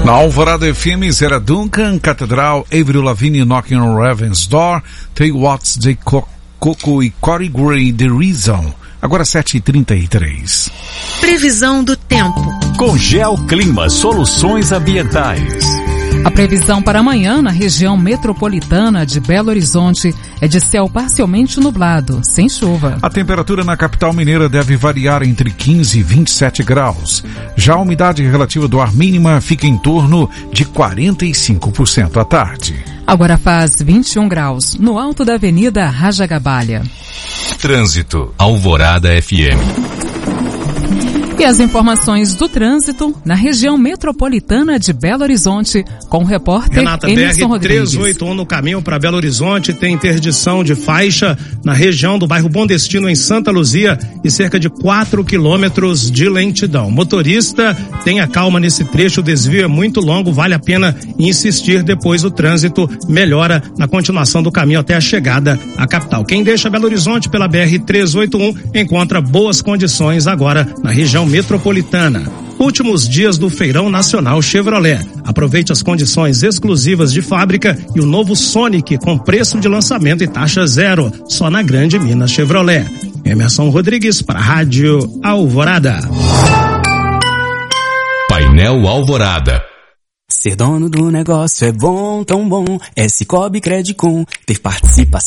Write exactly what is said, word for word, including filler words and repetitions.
Na Alvorada F M, Zera Duncan, Catedral, Avril Lavigne, Knocking on Heaven's Door, Trey Watts, J. Coco e Corey Gray, The Reason. Agora sete e trinta e três. Previsão do tempo. Com Geoclima Soluções Ambientais. A previsão para amanhã na região metropolitana de Belo Horizonte é de céu parcialmente nublado, sem chuva. A temperatura na capital mineira deve variar entre quinze e vinte e sete graus. Já a umidade relativa do ar mínima fica em torno de quarenta e cinco por cento à tarde. Agora faz vinte e um graus, no alto da Avenida Rajagabalha. Trânsito, Alvorada F M. E as informações do trânsito na região metropolitana de Belo Horizonte, com o repórter Renata, Emerson B R Rodrigues. trezentos e oitenta e um no caminho para Belo Horizonte tem interdição de faixa na região do bairro Bom Destino, em Santa Luzia, e cerca de quatro quilômetros de lentidão. Motorista, tenha calma nesse trecho, o desvio é muito longo, vale a pena insistir, depois o trânsito melhora na continuação do caminho até a chegada à capital. Quem deixa Belo Horizonte pela B R trezentos e oitenta e um encontra boas condições agora na região metropolitana. Últimos dias do Feirão Nacional Chevrolet. Aproveite as condições exclusivas de fábrica e o novo Sonic com preço de lançamento e taxa zero, só na Grande Minas Chevrolet. Emerson Rodrigues para a Rádio Alvorada. Painel Alvorada. Ser dono do negócio é bom, tão bom. É Cicobi Credicom, ter participação